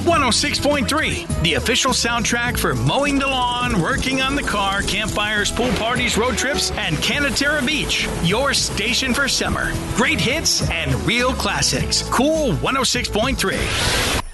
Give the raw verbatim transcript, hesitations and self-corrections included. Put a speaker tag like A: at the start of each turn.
A: one oh six point three, the official soundtrack for mowing the lawn, working on the car, campfires, pool parties, road trips, and Canatera Beach. Your station for summer. Great hits and real classics. Cool one oh six point three.